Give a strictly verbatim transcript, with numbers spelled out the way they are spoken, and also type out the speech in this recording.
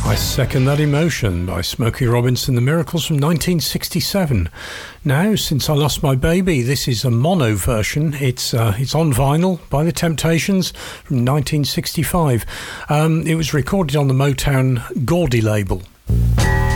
I Second That Emotion by Smokey Robinson, The Miracles from nineteen sixty-seven. Now, Since I Lost My Baby, this is a mono version. It's uh, it's on vinyl by The Temptations from nineteen sixty-five. Um, it was recorded on the Motown Gordy label.